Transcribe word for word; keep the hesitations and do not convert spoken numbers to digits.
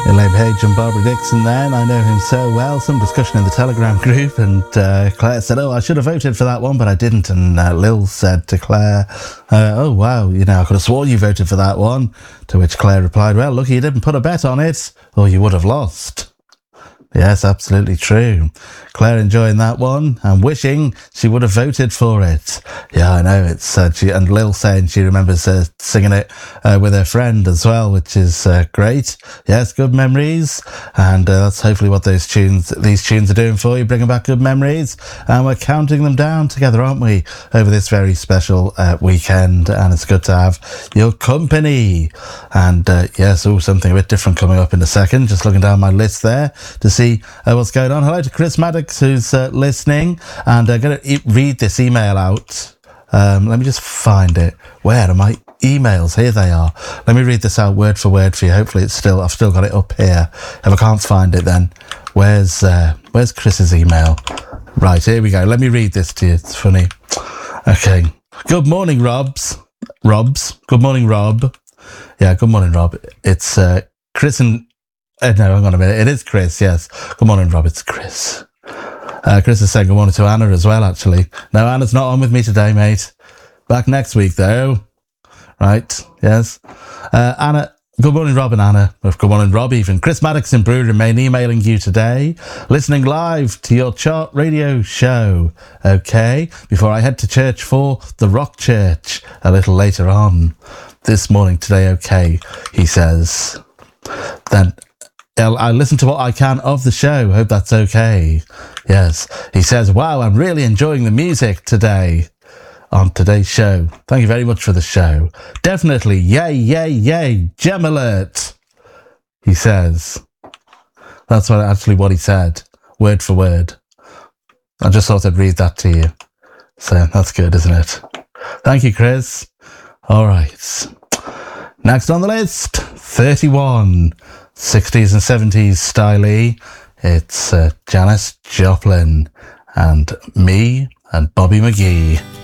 Elaine Page and Barbara Dixon then. I know him so well. Some discussion in the Telegram group, and uh, Claire said, oh, I should have voted for that one, but I didn't. And uh, Lil said to Claire, uh, oh, wow, you know, I could have sworn you voted for that one. To which Claire replied, well, lucky you didn't put a bet on it, or you would have lost. Yes, absolutely true. Claire enjoying that one and wishing she would have voted for it. Yeah, I know. It's uh, she, and Lil saying she remembers uh, singing it uh, with her friend as well, which is uh, great. Yes, good memories, and uh, that's hopefully what those tunes, these tunes are doing for you, bringing back good memories. And we're counting them down together, aren't we, over this very special uh, weekend? And it's good to have your company. And uh, yes, oh, something a bit different coming up in a second. Just looking down my list there to see uh, what's going on. Hello to Chris Maddox, who's uh, listening, and I'm going to e- read this email out. Um, let me just find it. Where are my emails? Here they are. Let me read this out word for word for you. Hopefully it's still, I've still got it up here. If I can't find it, then where's uh, where's Chris's email? Right, here we go. Let me read this to you. It's funny. Okay. Good morning, Robs. Robs. Good morning, Rob. Yeah, good morning, Rob. It's uh, Chris and Uh, no, hang on a minute. It is Chris, yes. Good morning, Rob. It's Chris. Uh, Chris is saying good morning to Anna as well, actually. No, Anna's not on with me today, mate. Back next week, though. Right, yes. Uh, Anna, good morning, Rob and Anna. Good morning, Rob, even. Chris Maddox and Brew remain emailing you today, listening live to your chart radio show. Okay, before I head to church for the Rock Church a little later on this morning today. Okay, he says. Then I listen to what I can of the show. Hope that's okay. Yes. He says, wow, I'm really enjoying the music today on today's show. Thank you very much for the show. Definitely. Yay, yay, yay. Gem alert. He says. That's what actually what he said. Word for word. I just thought I'd read that to you. So that's good, isn't it? Thank you, Chris. All right. Next on the list, thirty-one. sixties and seventies styley. It's uh, Janis Joplin and Me and Bobby McGee.